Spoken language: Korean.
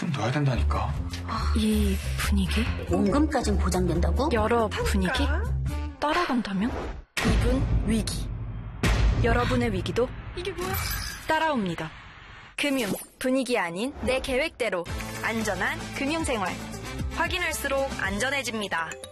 좀 넣어야 된다니까. 이 분위기? 원금까진 보장된다고? 여러 분위기? 따라간다면? 이분 위기. 여러분의 위기도 이게 뭐야? 따라옵니다. 금융, 분위기 아닌 내 계획대로 안전한 금융생활. 확인할수록 안전해집니다.